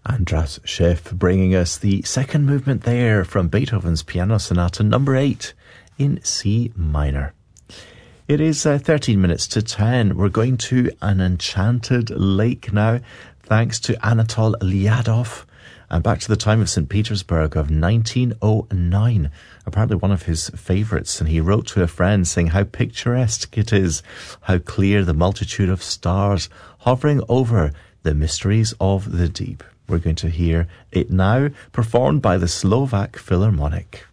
Andras Schiff bringing us the second movement there from Beethoven's Piano Sonata number 8 in C minor. It is 13 minutes to 10. We're going to an enchanted lake now, thanks to Anatol Lyadov, and back to the time of St. Petersburg of 1909. Apparently one of his favourites, and he wrote to a friend saying how picturesque it is, how clear the multitude of stars hovering over the mysteries of the deep. We're going to hear it now, performed by the Slovak Philharmonic.